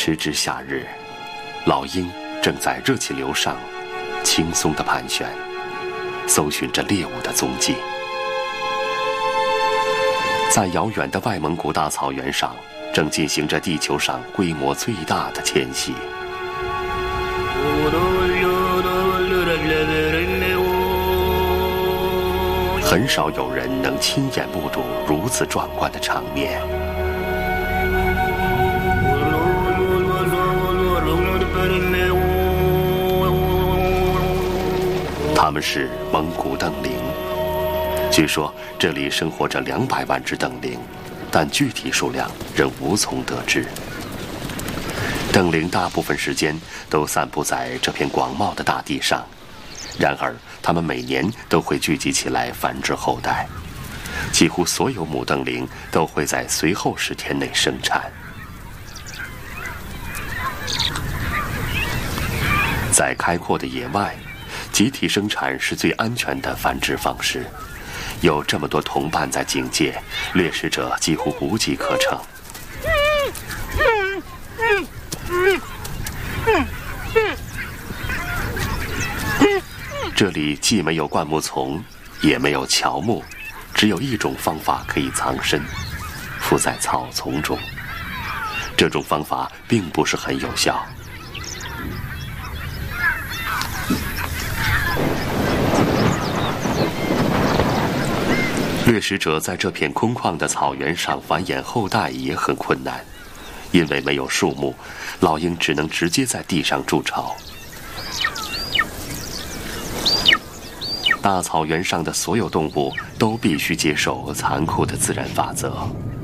时值夏日，老鹰正在热气流上轻松地盘旋，搜寻着猎物的踪迹。在遥远的外蒙古大草原上，正进行着地球上规模最大的迁徙。很少有人能亲眼目睹如此壮观的场面。他们是蒙古瞪羚，据说这里生活着200万只瞪羚，但具体数量仍无从得知。瞪羚大部分时间都散布在这片广袤的大地上，然而它们每年都会聚集起来繁殖后代，几乎所有母瞪羚都会在随后10天内生产。在开阔的野外，集体生产是最安全的繁殖方式。有这么多同伴在警戒，掠食者几乎无机可乘。这里既没有灌木丛，也没有乔木，只有一种方法可以藏身，伏在草丛中。这种方法并不是很有效。掠食者在这片空旷的草原上繁衍后代也很困难，因为没有树木，老鹰只能直接在地上筑巢。大草原上的所有动物都必须接受残酷的自然法则，